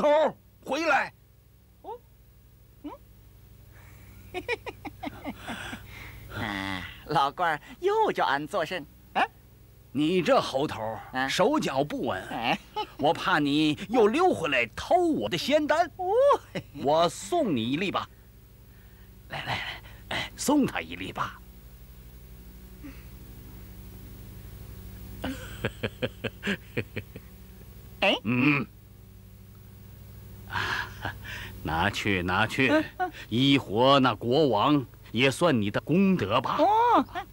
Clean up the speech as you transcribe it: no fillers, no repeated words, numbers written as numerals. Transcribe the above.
头，回来！ 哦，老官儿又叫俺做甚？ 你这猴头，手脚不稳，我怕你又溜回来偷我的仙丹。我送你一粒吧。来，送他一粒吧。拿去，医活那国王也算你的功德吧。